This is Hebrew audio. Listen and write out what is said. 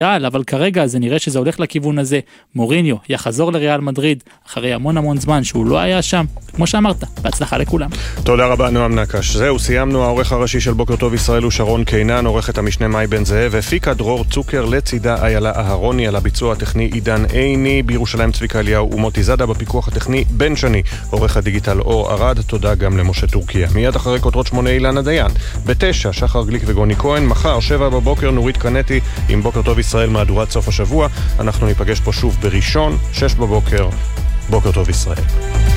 אבל כרגע זה נראה שזה הולך לכיוון הזה. מוריניו יחזור לריאל מדריד אחרי המון זמן שהוא לא היה שם. כמו שאמרת, בהצלחה לכולם. תודה רבה נועם נקש. זהו, סיימנו. העורך הראשי של בוקר טוב ישראל הוא שרון קינן, עורכת המשנה מאי בן זאב, הפיקה דרור צוקר, לצידה איילה אהרוני, על הביצוע הטכני עידן עיני, בירושלים צביקה אליהו ומוטי זאדה, בפיקוח הטכני בן שני, עורך הדיגיטל אור ארד. תודה גם למשה טורקיה. מיד אחרי כותרות 8 אילנה דיין, ב-9 שחר גליק וגוני כהן, מחר 7 בבוקר נורית קנטי עם בוקר טוב ישראל מהדורת סוף השבוע. אנחנו ניפגש פה שוב בראשון 6 בבוקר. בוקר טוב ישראל.